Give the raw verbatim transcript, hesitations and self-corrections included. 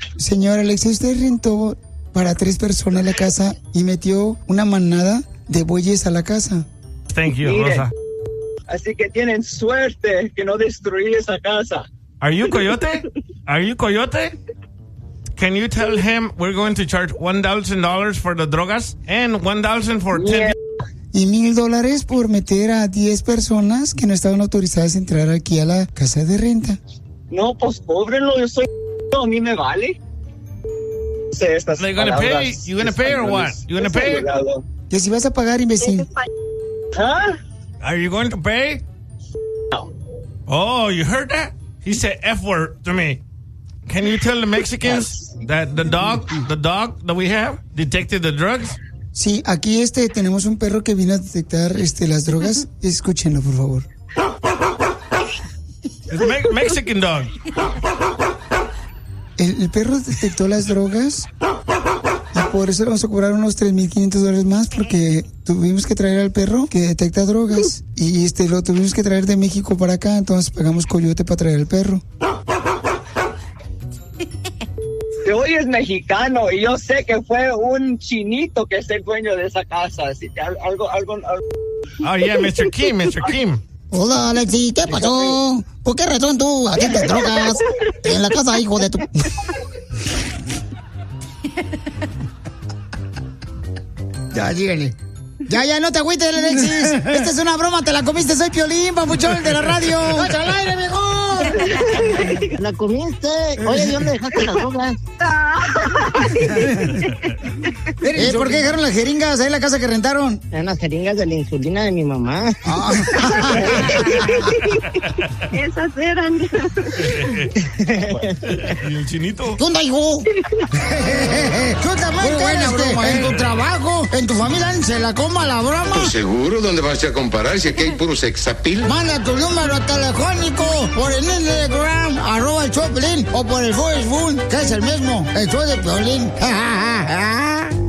Señor Alexis, usted rentó para tres personas la casa y metió una manada de bueyes a la casa. Thank you, Mire, Rosa. así que tienen suerte que no destruí esa casa. Are you Coyote? Are you Coyote? Can you tell him we're going to charge one thousand dollars for the drogas and one thousand for ten... Y mil dólares por meter a diez personas que no estaban autorizadas a entrar aquí a la casa de renta. No, pues cóbrenlo, yo soy... A mí me vale. Sé estas They're gonna pay? palabras You gonna pay or what? You gonna pay? Que si vas a pagar, imbécil. ¿Ah? Are you going to pay? No. Oh, you heard that? He said F word to me. Can you tell the Mexicans that the dog, the dog that we have, detected the drugs? Sí, aquí este tenemos un perro que vino a detectar este las drogas. Escúchenlo, por favor. It's a me- Mexican dog. El, el perro detectó las drogas y por eso le vamos a cobrar unos tres mil quinientos dólares más porque tuvimos que traer al perro que detecta drogas y este lo tuvimos que traer de México para acá, entonces pagamos coyote para traer al perro. Que hoy es mexicano y yo sé que fue un chinito que es el dueño de esa casa, así que algo, algo, algo... Oh, yeah, mister Kim, mister Kim. Hola, Alexi, ¿qué pasó? ¿Por qué razón tú atiendes drogas en la casa, hijo de tu...? Ya, dígale. Ya, ya, no te agüites, Alexis. Esta es una broma, te la comiste, soy Piolín, papuchón de la radio. ¡Cacha al aire, mejor! ¿La comiste? Oye, ¿de dónde dejaste las drogas? Eh, ¿Por qué dejaron las jeringas ahí en la casa que rentaron? Eran las jeringas de la insulina de mi mamá. Ah. Esas eran. ¿Y el chinito? ¿Qué onda, hijo? Tú también Muy buena tienes que, broma, en ¿eh? tu trabajo, en tu familia, se la coma la broma. Pues seguro, ¿dónde vas a comparar? Si aquí hay puro sexapil. Manda tu número telefónico por el Instagram, arroba el show de Piolín, o por el Facebook, que es el mismo, el show de Piolín.